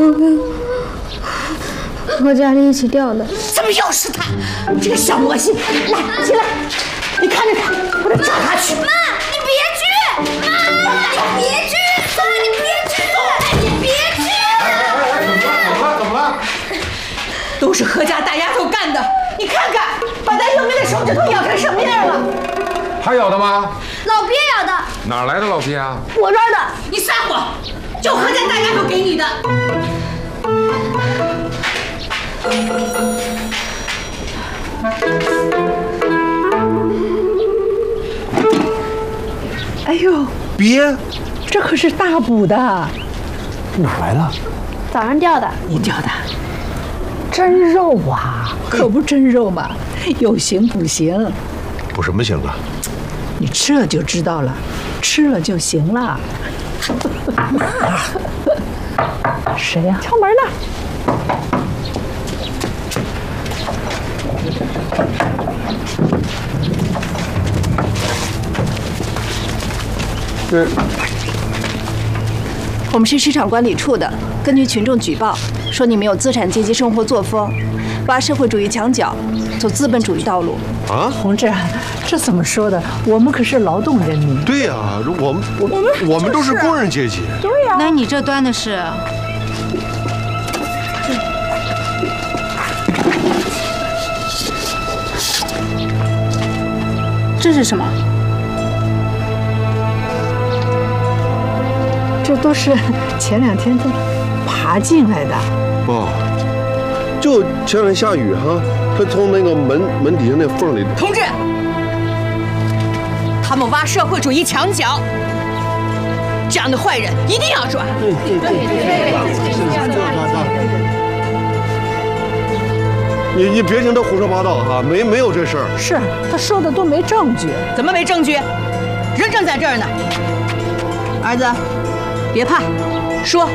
和家里一起掉的。 怎么又是他？你这个小魔仙！来，起来，你看着他，我得抓他去。 妈，你别去！妈，你别去！妈，你别去！你别去！ 怎么了？ 都是何家大丫头干的！你看看，把咱幼民的手指头咬成什么样了？ 他咬的吗？ 老鳖咬的。 哪来的老鳖啊？ 我这儿的！你撒谎！就何家大丫头给你的。 哎呦， 鳖， 这可是大补的， 哪来的？ 早上掉的。 你掉的，真肉啊！可不真肉嘛，有形补形。 补什么行啊？ 你吃了就知道了，吃了就行了。谁呀？敲门呢。 我们是市场管理处的，根据群众举报，说你们有资产阶级生活作风，挖社会主义墙角，走资本主义道路。 啊， 同志，这怎么说的？我们可是劳动人民。 对呀，我们都是工人阶级。 对呀。 那你这端的是？这是什么？ 这都是前2天他爬进来的。 哦，就前2天下雨哈，他从那个门底下那缝里。 同志，他们挖社会主义墙角，这样的坏人一定要抓。 对。你别听他胡说八道哈，没有这事儿。 是他说的都没证据。 怎么没证据？人正在这儿呢。儿子，别怕，说。